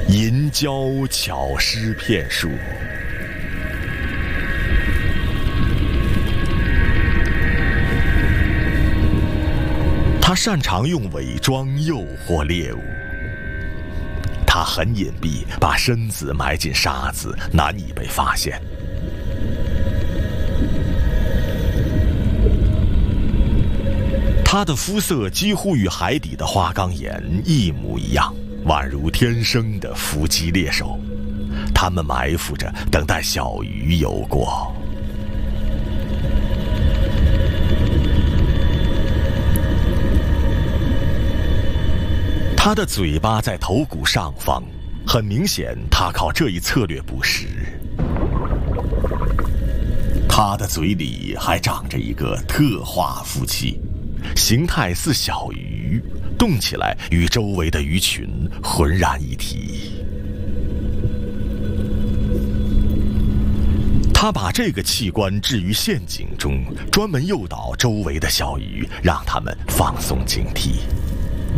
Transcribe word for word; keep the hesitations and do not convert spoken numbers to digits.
银胶巧施骗术。他擅长用伪装诱惑猎物。他很隐蔽，把身子埋进沙子，难以被发现。他的肤色几乎与海底的花岗岩一模一样，宛如天生的伏击猎手。他们埋伏着，等待小鱼游过。他的嘴巴在头骨上方，很明显，他靠这一策略捕食。他的嘴里还长着一个特化夫妻，形态似小鱼，动起来与周围的鱼群浑然一体。他把这个器官置于陷阱中，专门诱导周围的小鱼，让它们放松警惕。